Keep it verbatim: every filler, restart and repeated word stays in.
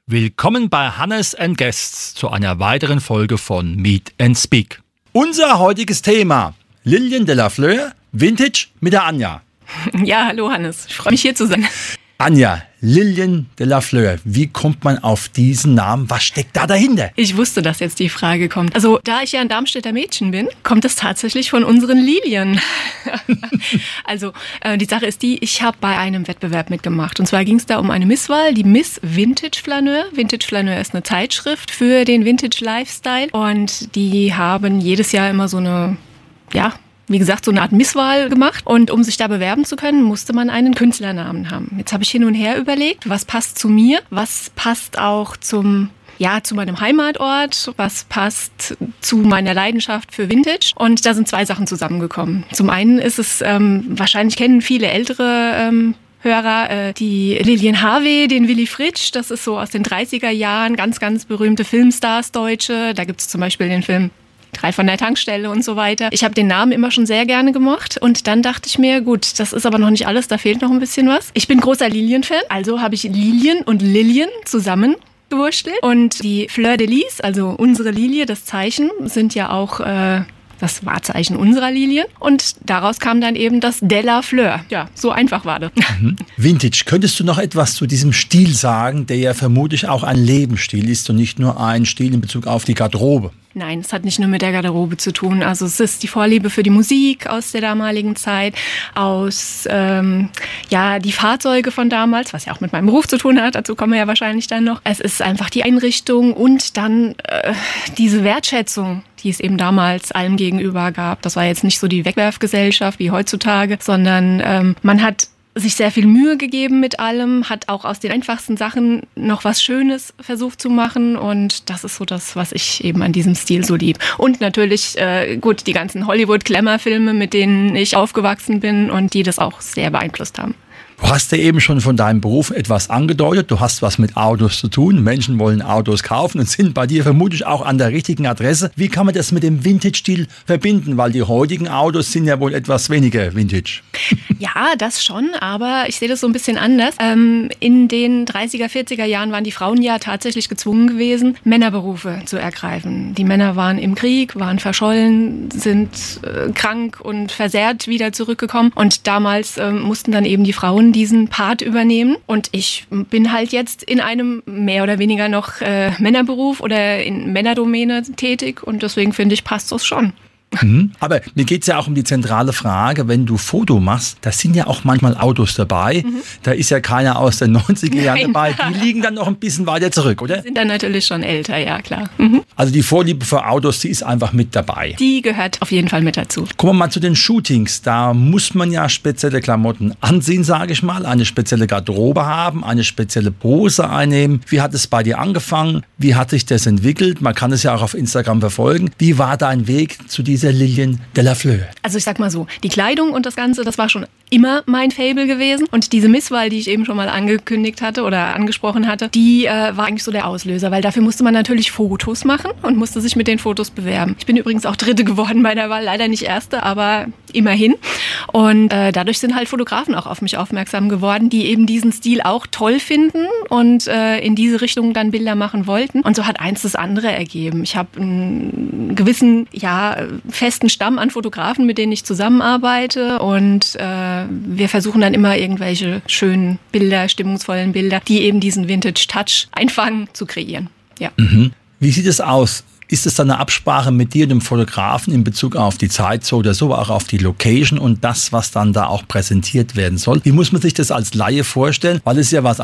Willkommen bei Hannes and Guests zu einer weiteren Folge von Meet and Speak. Unser heutiges Thema: Lillian de la Fleur, Vintage mit der Anja. Ja, hallo Hannes, ich freue mich hier zu sein. Anja, Lillian de la Fleur, wie kommt man auf diesen Namen? Was steckt da dahinter? Ich wusste, dass jetzt die Frage kommt. Also, da ich ja ein Darmstädter Mädchen bin, kommt es tatsächlich von unseren Lilien. Also, äh, die Sache ist die, ich habe bei einem Wettbewerb mitgemacht. Und zwar ging es da um eine Misswahl, die Miss Vintage Flaneur. Vintage Flaneur ist eine Zeitschrift für den Vintage Lifestyle. Und die haben jedes Jahr immer so eine, ja, wie gesagt, so eine Art Misswahl gemacht. Und um sich da bewerben zu können, musste man einen Künstlernamen haben. Jetzt habe ich hin und her überlegt, was passt zu mir, was passt auch zum, ja, zu meinem Heimatort, was passt zu meiner Leidenschaft für Vintage. Und da sind zwei Sachen zusammengekommen. Zum einen ist es, ähm, wahrscheinlich kennen viele ältere ähm, Hörer, äh, die Lilian Harvey, den Willy Fritsch, das ist so aus den dreißiger Jahren, ganz, ganz berühmte Filmstars, Deutsche. Da gibt es zum Beispiel den Film Drei von der Tankstelle und so weiter. Ich habe den Namen immer schon sehr gerne gemocht und dann dachte ich mir, gut, das ist aber noch nicht alles, da fehlt noch ein bisschen was. Ich bin großer Lilien-Fan, also habe ich Lilien und Lilien zusammen gewurstelt. Und die Fleur de Lis, also unsere Lilie, das Zeichen, sind ja auch äh, das Wahrzeichen unserer Lilien. Und daraus kam dann eben das de la Fleur. Ja, so einfach war das. Mhm. Vintage, könntest du noch etwas zu diesem Stil sagen, der ja vermutlich auch ein Lebensstil ist und nicht nur ein Stil in Bezug auf die Garderobe? Nein, es hat nicht nur mit der Garderobe zu tun. Also es ist die Vorliebe für die Musik aus der damaligen Zeit, aus ähm, ja die Fahrzeuge von damals, was ja auch mit meinem Beruf zu tun hat, dazu kommen wir ja wahrscheinlich dann noch. Es ist einfach die Einrichtung und dann äh, diese Wertschätzung, die es eben damals allem gegenüber gab. Das war jetzt nicht so die Wegwerfgesellschaft wie heutzutage, sondern ähm, man hat sich sehr viel Mühe gegeben mit allem, hat auch aus den einfachsten Sachen noch was Schönes versucht zu machen und das ist so das, was ich eben an diesem Stil so lieb. Und natürlich, äh, gut, die ganzen Hollywood-Glamour-Filme, mit denen ich aufgewachsen bin und die das auch sehr beeinflusst haben. Du hast ja eben schon von deinem Beruf etwas angedeutet. Du hast was mit Autos zu tun. Menschen wollen Autos kaufen und sind bei dir vermutlich auch an der richtigen Adresse. Wie kann man das mit dem Vintage-Stil verbinden? Weil die heutigen Autos sind ja wohl etwas weniger Vintage. Ja, das schon, aber ich sehe das so ein bisschen anders. Ähm, in den dreißiger, vierziger Jahren waren die Frauen ja tatsächlich gezwungen gewesen, Männerberufe zu ergreifen. Die Männer waren im Krieg, waren verschollen, sind äh, krank und versehrt wieder zurückgekommen. Und damals äh, mussten dann eben die Frauen diesen Part übernehmen. Und ich bin halt jetzt in einem mehr oder weniger noch äh, Männerberuf oder in Männerdomäne tätig und deswegen finde ich, passt das schon. Mhm. Aber mir geht es ja auch um die zentrale Frage, wenn du Foto machst, da sind ja auch manchmal Autos dabei, mhm. da ist ja keiner aus den neunziger Jahren dabei, die liegen dann noch ein bisschen weiter zurück, oder? Die sind dann natürlich schon älter, ja klar. Mhm. Also die Vorliebe für Autos, die ist einfach mit dabei. Die gehört auf jeden Fall mit dazu. Kommen wir mal zu den Shootings, da muss man ja spezielle Klamotten anziehen, sage ich mal, eine spezielle Garderobe haben, eine spezielle Pose einnehmen. Wie hat es bei dir angefangen? Wie hat sich das entwickelt? Man kann es ja auch auf Instagram verfolgen. Wie war dein Weg zu diesem dieser Lillian de la Fleur? Also ich sag mal so, die Kleidung und das Ganze, das war schon immer mein Faible gewesen. Und diese Misswahl, die ich eben schon mal angekündigt hatte oder angesprochen hatte, die äh, war eigentlich so der Auslöser, weil dafür musste man natürlich Fotos machen und musste sich mit den Fotos bewerben. Ich bin übrigens auch Dritte geworden bei der Wahl, leider nicht Erste, aber immerhin. Und äh, dadurch sind halt Fotografen auch auf mich aufmerksam geworden, die eben diesen Stil auch toll finden und äh, in diese Richtung dann Bilder machen wollten. Und so hat eins das andere ergeben. Ich habe einen gewissen, ja, festen Stamm an Fotografen, mit denen ich zusammenarbeite und äh, wir versuchen dann immer irgendwelche schönen Bilder, stimmungsvollen Bilder, die eben diesen Vintage-Touch einfangen, zu kreieren. Ja. Mhm. Wie sieht es aus? Ist es dann eine Absprache mit dir und dem Fotografen in Bezug auf die Zeit so oder so, auch auf die Location und das, was dann da auch präsentiert werden soll? Wie muss man sich das als Laie vorstellen? Weil es ja was